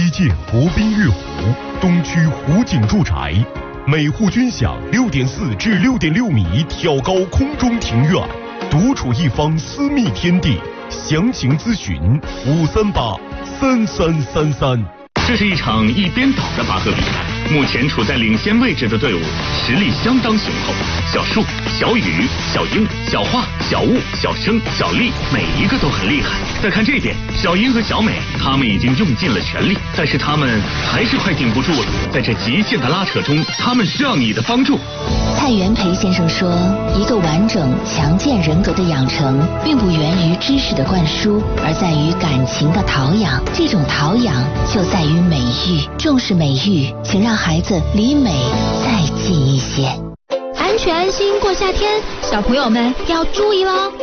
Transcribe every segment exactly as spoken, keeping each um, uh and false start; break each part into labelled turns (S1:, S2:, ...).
S1: 西建国宾悦湖，东区湖景住宅，每户均享六点四至六点六米挑高空中庭院，独处一方私密天地。详情咨询五三八三三三三。
S2: 这是一场一边倒的拔河比赛，目前处在领先位置的队伍实力相当雄厚。小树、小雨、小英、小花、小雾、小生、小丽，每一个都很厉害。再看这边，小英和小美，他们已经用尽了全力，但是他们还是快顶不住了。在这极限的拉扯中，他们需要你的帮助。
S3: 蔡元培先生说，一个完整强健人格的养成，并不源于知识的灌输，而在于感情的陶养。这种陶养就在于美育，重视美育，请让孩子离美再近一些。
S4: 安全新过夏天，小朋友们要注意喽。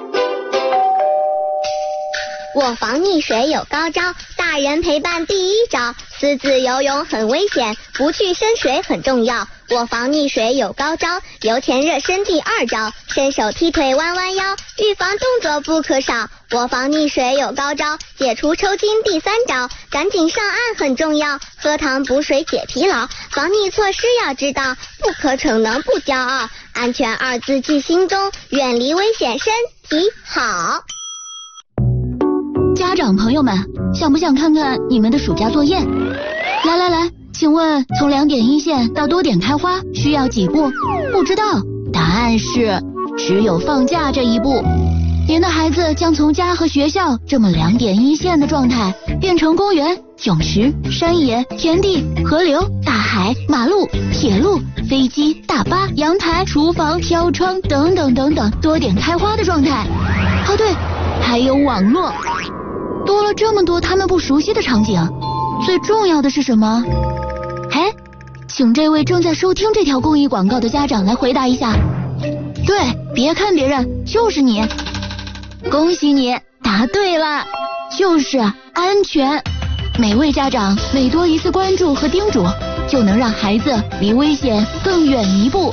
S5: 我防溺水有高招，大人陪伴第一招。私自游泳很危险，不去深水很重要。我防溺水有高招，游前热身第二招，伸手踢腿弯弯腰，预防动作不可少。我防溺水有高招，解除抽筋第三招，赶紧上岸很重要，喝糖补水解疲劳。防溺措施要知道，不可逞能不骄傲，安全二字记心中，远离危险身体好。
S3: 家长朋友们，想不想看看你们的暑假作业？来来来，请问从两点一线到多点开花需要几步？不知道，答案是只有放假这一步。您的孩子将从家和学校这么两点一线的状态，变成公园、泳池、山野、田地、河流、大海、马路、铁路、飞机、大巴、阳台、厨房、飘窗等等等等多点开花的状态。哦对，还有网络。多了这么多他们不熟悉的场景，最重要的是什么？哎，请这位正在收听这条公益广告的家长来回答一下。对，别看别人，就是你。恭喜你，答对了，就是安全。每位家长每多一次关注和叮嘱，就能让孩子离危险更远一步。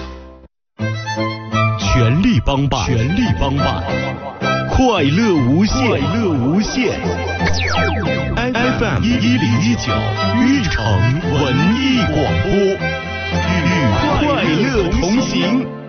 S1: 全力帮办，全力帮办，快乐无限，快乐无限。F M 一一零一九玉城文艺广播，与快乐同行。